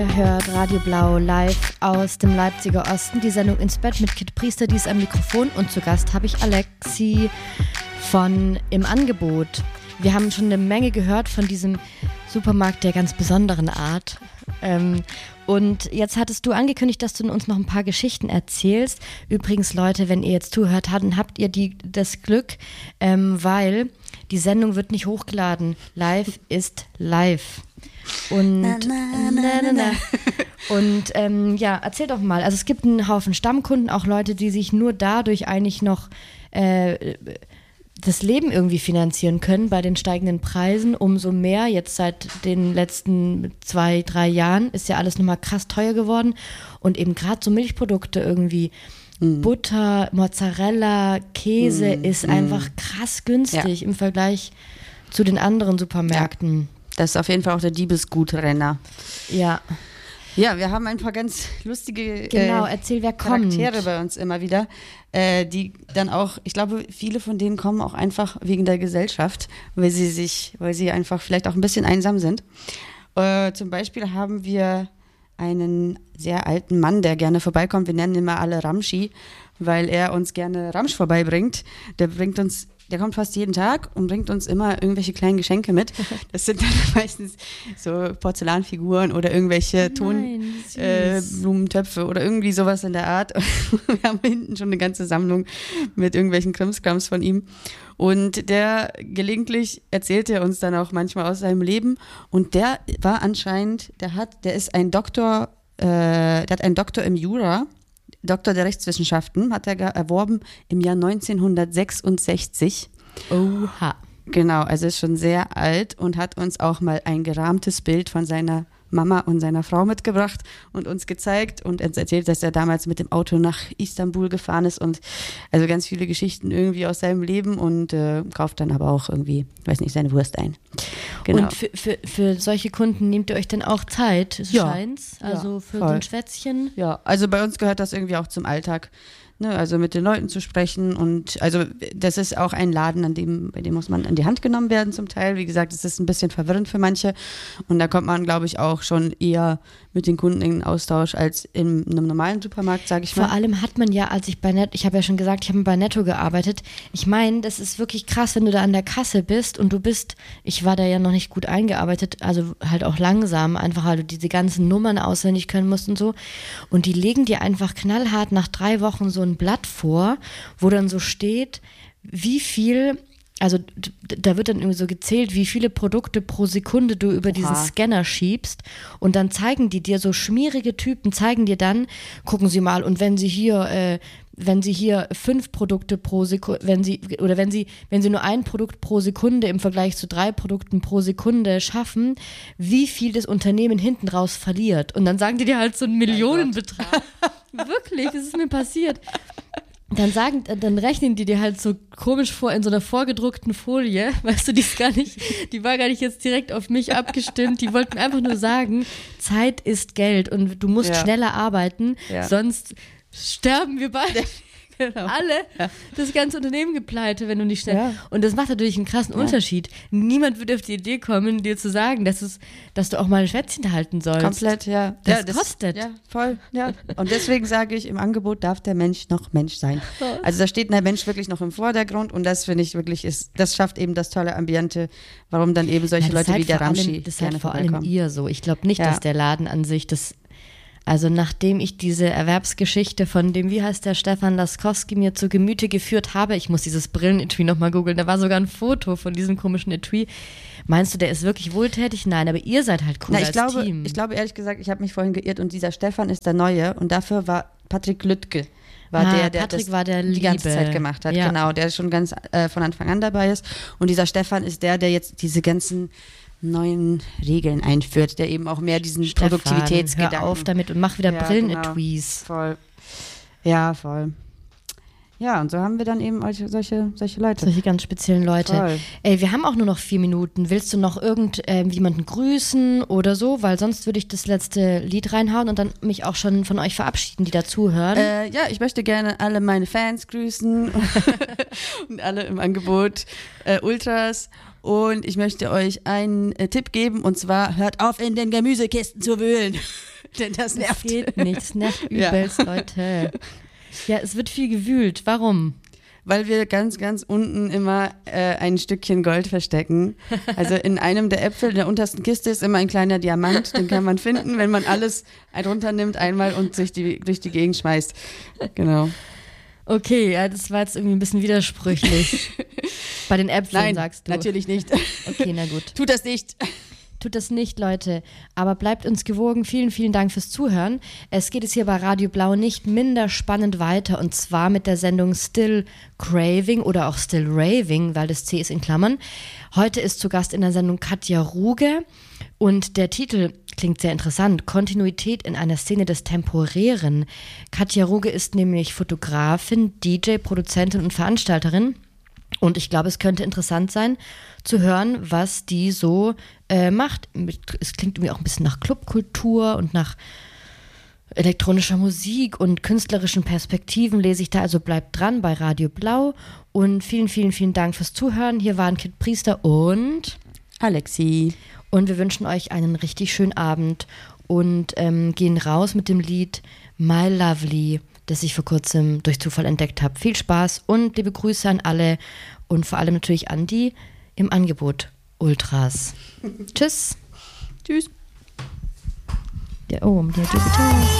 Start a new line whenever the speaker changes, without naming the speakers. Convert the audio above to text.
Ihr hört Radio Blau live aus dem Leipziger Osten, die Sendung ins Bett mit Kit Priester, die ist am Mikrofon und zu Gast habe ich Alexi von Im Angebot. Wir haben schon eine Menge gehört von diesem Supermarkt der ganz besonderen Art. Und jetzt hattest du angekündigt, dass du uns noch ein paar Geschichten erzählst. Übrigens, Leute, wenn ihr jetzt zuhört, dann habt ihr das Glück, weil die Sendung wird nicht hochgeladen. Live ist live. Und Und ja, erzähl doch mal. Also es gibt einen Haufen Stammkunden, auch Leute, die sich nur dadurch eigentlich noch das Leben irgendwie finanzieren können bei den steigenden Preisen. Umso mehr, jetzt seit den letzten 2-3 Jahren, ist ja alles nochmal krass teuer geworden. Und eben gerade so Milchprodukte irgendwie, Butter, Mozzarella, Käse ist einfach krass günstig im Vergleich zu den anderen Supermärkten.
Ja. Das ist auf jeden Fall auch der Diebesgutrenner.
Ja.
Ja, wir haben ein paar ganz lustige
erzähl, wer
Charaktere
kommt.
bei uns immer wieder, die dann auch, ich glaube, viele von denen kommen auch einfach wegen der Gesellschaft, weil sie einfach vielleicht auch ein bisschen einsam sind. Zum Beispiel haben wir einen sehr alten Mann, der gerne vorbeikommt. Wir nennen ihn immer alle Ramschi, weil er uns gerne Ramsch vorbeibringt. Der kommt fast jeden Tag und bringt uns immer irgendwelche kleinen Geschenke mit. Das sind dann meistens so Porzellanfiguren oder irgendwelche Blumentöpfe oder irgendwie sowas in der Art. Wir haben hinten schon eine ganze Sammlung mit irgendwelchen Krimskrams von ihm. Und der gelegentlich erzählt er uns dann auch manchmal aus seinem Leben. Und der war anscheinend, der hat einen Doktor im Jura. Doktor der Rechtswissenschaften hat er erworben im Jahr 1966.
Oha.
Genau, also ist schon sehr alt und hat uns auch mal ein gerahmtes Bild von seiner Mama und seiner Frau mitgebracht und uns gezeigt und erzählt, dass er damals mit dem Auto nach Istanbul gefahren ist und also ganz viele Geschichten irgendwie aus seinem Leben und kauft dann aber auch irgendwie, weiß nicht, seine Wurst ein. Genau.
Und für solche Kunden nehmt ihr euch dann auch Zeit, scheint's? Also für so ein Schwätzchen?
Ja, also bei uns gehört das irgendwie auch zum Alltag. Ne, also mit den Leuten zu sprechen und also das ist auch ein Laden, bei dem muss man an die Hand genommen werden zum Teil. Wie gesagt, es ist ein bisschen verwirrend für manche und da kommt man, glaube ich, auch schon eher mit den Kunden in den Austausch als in einem normalen Supermarkt, sage ich mal.
Vor allem hat man ja, ich habe ja schon gesagt, ich habe bei Netto gearbeitet. Ich meine, das ist wirklich krass, wenn du da an der Kasse bist und ich war da ja noch nicht gut eingearbeitet, also halt auch langsam, einfach weil du diese ganzen Nummern auswendig können musst und so. Und die legen dir einfach knallhart nach 3 Wochen so ein Blatt vor, wo dann so steht, wie viel, also da wird dann irgendwie so gezählt, wie viele Produkte pro Sekunde du über diesen Scanner schiebst und dann zeigen die dir, so schmierige Typen zeigen dir dann, gucken Sie mal, und wenn Sie hier 5 Produkte pro Sekunde, wenn Sie nur ein Produkt pro Sekunde im Vergleich zu 3 Produkten pro Sekunde schaffen, wie viel das Unternehmen hinten raus verliert. Und dann sagen die dir halt so einen Millionenbetrag. Wirklich, das ist mir passiert. Dann rechnen die dir halt so komisch vor in so einer vorgedruckten Folie, weißt du, die war gar nicht jetzt direkt auf mich abgestimmt, die wollten einfach nur sagen, Zeit ist Geld und du musst schneller arbeiten, sonst sterben wir beide. Genau. Alle, das ganze Unternehmen gepleite, wenn du nicht schnell. Ja. Und das macht natürlich einen krassen Unterschied. Niemand würde auf die Idee kommen, dir zu sagen, dass du auch mal ein Schwätzchen halten sollst.
Komplett, ja.
Das kostet.
Ja, voll, ja. Und deswegen sage ich, im Angebot darf der Mensch noch Mensch sein. Also da steht der Mensch wirklich noch im Vordergrund und das finde ich wirklich, das schafft eben das tolle Ambiente, warum dann eben solche Leute wie der Ramschi
das gerne vor allem ihr so. Ich glaube nicht, dass der Laden an sich also nachdem ich diese Erwerbsgeschichte von dem, wie heißt der, Stefan Laskowski mir zu Gemüte geführt habe, ich muss dieses Brillenetui nochmal googeln, da war sogar ein Foto von diesem komischen Etui. Meinst du, der ist wirklich wohltätig? Nein, aber ihr seid halt cool Team.
Ich glaube ehrlich gesagt, ich habe mich vorhin geirrt und dieser Stefan ist der Neue und dafür war Patrick Lüttke. Der die ganze Zeit gemacht hat. Ja. Genau, der schon ganz von Anfang an dabei ist. Und dieser Stefan ist der jetzt diese ganzen neuen Regeln einführt, der eben auch mehr diesen Produktivitätsgedanken.
Hör auf damit und mach wieder Brillen-Etuis.
Genau. Voll. Ja, voll. Ja, und so haben wir dann eben solche Leute.
Solche ganz speziellen Leute.
Voll.
Ey, wir haben auch nur noch 4 Minuten. Willst du noch jemanden grüßen oder so? Weil sonst würde ich das letzte Lied reinhauen und dann mich auch schon von euch verabschieden, die dazuhören.
Ja, ich möchte gerne alle meine Fans grüßen und alle im Angebot Ultras Und ich möchte euch einen Tipp geben, und zwar hört auf, in den Gemüsekisten zu wühlen. Denn das nervt.
Das geht nicht, das nervt übelst, Leute. Ja, es wird viel gewühlt. Warum?
Weil wir ganz, ganz unten immer ein Stückchen Gold verstecken. Also in einem der Äpfel, in der untersten Kiste ist immer ein kleiner Diamant. Den kann man finden, wenn man alles runternimmt einmal und sich durch die Gegend schmeißt. Genau.
Okay, ja, das war jetzt irgendwie ein bisschen widersprüchlich. Bei den Äpfeln,
Nein,
sagst du.
natürlich nicht.
Okay, na gut.
Tut das nicht.
Tut das nicht, Leute. Aber bleibt uns gewogen. Vielen, vielen Dank fürs Zuhören. Es geht jetzt hier bei Radio Blau nicht minder spannend weiter. Und zwar mit der Sendung Still Craving oder auch Still Raving, weil das C ist in Klammern. Heute ist zu Gast in der Sendung Katja Ruge. Und der Titel klingt sehr interessant. Kontinuität in einer Szene des Temporären. Katja Ruge ist nämlich Fotografin, DJ, Produzentin und Veranstalterin. Und ich glaube, es könnte interessant sein, zu hören, was die so macht. Es klingt irgendwie auch ein bisschen nach Clubkultur und nach elektronischer Musik und künstlerischen Perspektiven lese ich da. Also bleibt dran bei Radio Blau. Und vielen, vielen, vielen Dank fürs Zuhören. Hier waren Kit Priester und
Alexi.
Und wir wünschen euch einen richtig schönen Abend und gehen raus mit dem Lied My Lovely, das ich vor kurzem durch Zufall entdeckt habe. Viel Spaß und liebe Grüße an alle und vor allem natürlich an die im Angebot Ultras. Tschüss.
Tschüss.
Ja, oh, tschüss.